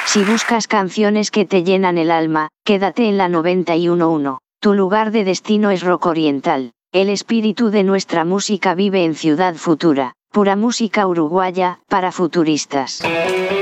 Si buscas canciones que te llenan el alma, quédate en la 91.1. Tu lugar de destino es Rock Oriental. El espíritu de nuestra música vive en Ciudad Futura. Pura música uruguaya, para futuristas.